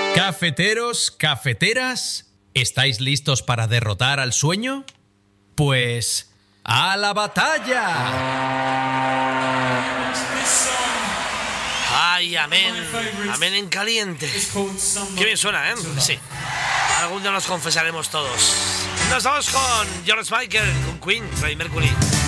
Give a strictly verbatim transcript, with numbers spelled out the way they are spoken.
Cafeteros, cafeteras, ¿estáis listos para derrotar al sueño? Pues ¡a la batalla! ¡Ay, amén! ¡Amén en caliente! ¡Qué bien suena, eh! Sí. Algún día nos confesaremos todos. Nos vamos con George Michael, con Queen, Freddie Mercury.